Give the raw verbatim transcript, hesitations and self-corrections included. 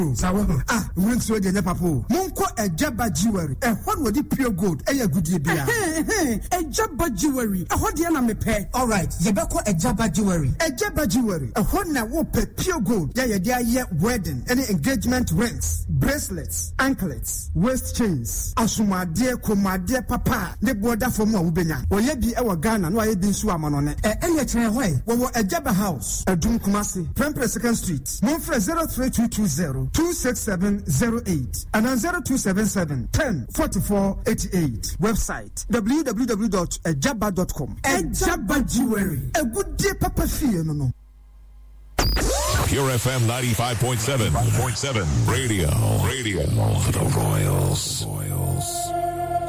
Sawa ah we nso de nya papo monko Ejaba jewelry e ho no di pure gold e ya gudie bia Ejaba jewelry e ho de na mepe all right ye be ko Ejaba jewelry Ejaba jewelry e ho na wo pe pure gold ya ye de aye wedding any engagement rings bracelets anklets waist chains asumade komade papa ne border for mo wo benya oye bi e wo Ghana no aye bi nso amano ne e enye kire hoy wo Ejaba house Adum Kumasi Prempre second street monfre zero three two two zero two six seven zero eight and then zero two seven seven ten forty-four eighty-eight. Website w w w dot ejaba dot com. Ejaba jewelry. A good day papa fee no no. Pure F M ninety-five point seven. Radio. Radio. For the Royals. Royals.